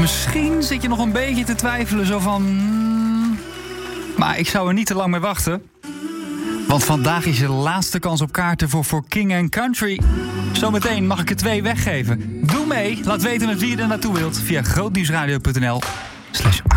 Misschien zit je nog een beetje te twijfelen, zo van... Maar ik zou er niet te lang mee wachten. Want vandaag is je laatste kans op kaarten voor King & Country. Zometeen mag ik er 2 weggeven. Doe mee, laat weten met wie je er naartoe wilt via grootnieuwsradio.nl/.